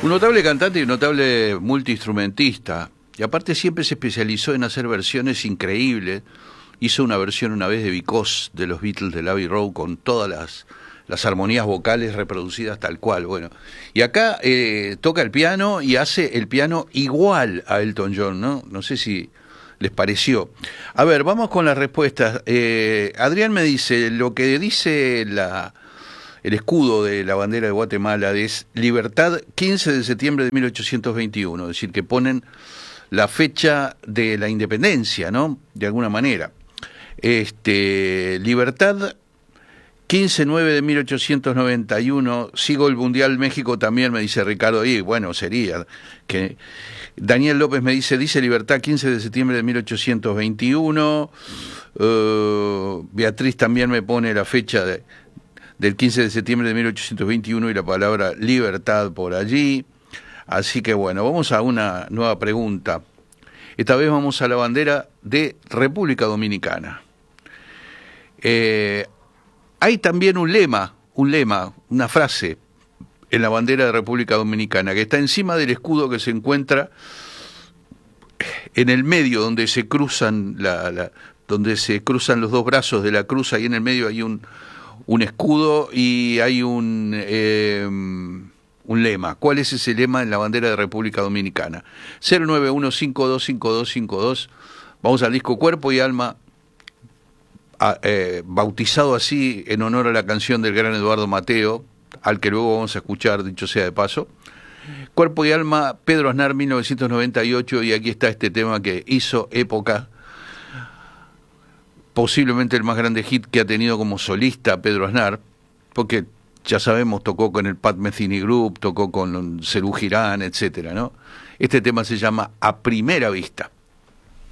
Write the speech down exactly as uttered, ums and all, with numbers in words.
Un notable cantante y un notable multiinstrumentista. Y aparte siempre se especializó en hacer versiones increíbles. Hizo una versión una vez de Because de los Beatles de Abbey Road con todas las, las armonías vocales reproducidas tal cual. Bueno, y acá eh, toca el piano y hace el piano igual a Elton John, ¿no? No sé si les pareció. A ver, vamos con las respuestas. Eh, Adrián me dice, lo que dice la... el escudo de la bandera de Guatemala es Libertad, quince de septiembre de mil ochocientos veintiuno, es decir, que ponen la fecha de la independencia, ¿no? De alguna manera. Este, Libertad, quince nueve de mil ochocientos noventa y uno, sigo el Mundial México también, me dice Ricardo, y bueno, sería que... Daniel López me dice, dice Libertad, quince de septiembre de mil ochocientos veintiuno, uh, Beatriz también me pone la fecha de... del quince de septiembre de mil ochocientos veintiuno y la palabra libertad por allí. Así que bueno, vamos a una nueva pregunta. Esta vez vamos a la bandera de República Dominicana. Eh, hay también un lema, un lema, una frase en la bandera de República Dominicana que está encima del escudo que se encuentra en el medio donde se cruzan la, la, donde se cruzan los dos brazos de la cruz. Ahí en el medio hay un un escudo y hay un eh, un lema. ¿Cuál es ese lema en la bandera de República Dominicana? cero nueve uno cinco dos cinco dos cinco dos. Vamos al disco Cuerpo y Alma, a, eh, bautizado así en honor a la canción del gran Eduardo Mateo, al que luego vamos a escuchar, dicho sea de paso. Cuerpo y Alma, Pedro Aznar, mil novecientos noventa y ocho, y aquí está este tema que hizo época, posiblemente el más grande hit que ha tenido como solista Pedro Aznar, porque ya sabemos, tocó con el Pat Metheny Group, tocó con Serú Girán, etcétera, ¿no? Este tema se llama A Primera Vista.